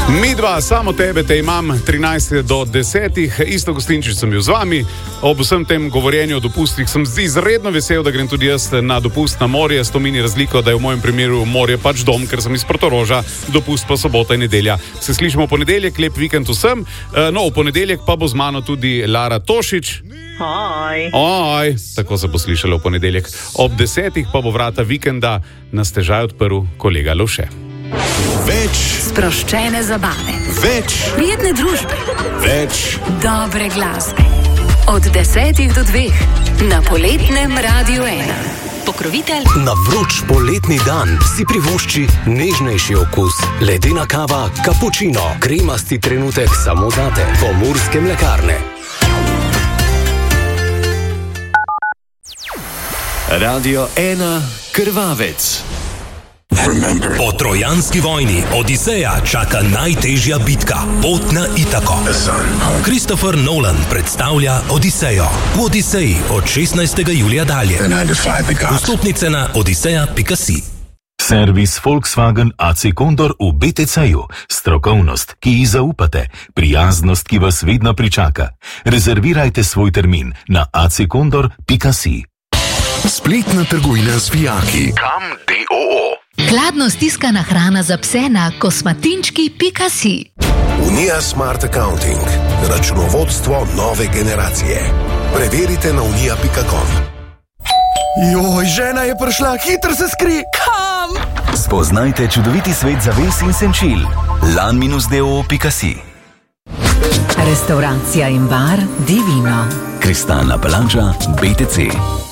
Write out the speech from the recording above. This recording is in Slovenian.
Midva, samo tebe, te imam 13 do 10, isto gostinčič sem bil z vami. Ob vsem tem govorjenju o dopustih sem izredno vesel, da grem tudi jaz na dopust na morje. S to mini razliko, da je v mojem primeru morje pač dom, ker sem iz Portoroža, dopust pa sobota in nedelja. Se slišimo v ponedeljek, lep vikend vsem. No, v ponedeljek pa bo z mano tudi Lara Tošič. Oj, tako se bo slišalo v ponedeljek. Ob 10 pa bo vrata vikenda na stežaj odprl kolega Lovše. Več sproščene zabave, več prijetne družbe, več dobre glasbe. Od 10 do 2 na poletnem Radiu 1. Pokrovitelj. Na vroč poletni dan si privošči nežnejši okus. Ledena kava, kapučino, kremasti trenutek samo zate. Pomurske mlekarne. Radio 1 Krvavec. Po trojanski vojni Odiseja čaka najtežja bitka, pot na Itako. Christopher Nolan predstavlja Odisejo v Odiseji od 16. julija dalje. Vstopnice na odiseja.si. Servis Volkswagen AC Condor v BTC-ju. Strokovnost, ki ji zaupate. Prijaznost, ki vas vedno pričaka. Rezervirajte svoj termin na accondor.si. Spletna trgovina z vijaki. Kam DOO. Hladno stiskana hrana za pse na kosmatinčki.si. Unija Smart Accounting. Računovodstvo nove generacije. Preverite na unija.com. Joj, žena je prišla, hitro se skri. Kam? Spoznajte čudoviti svet zaves in senčil. lan-do.si. Restauracija in bar Divino. Kristalna plaža BTC.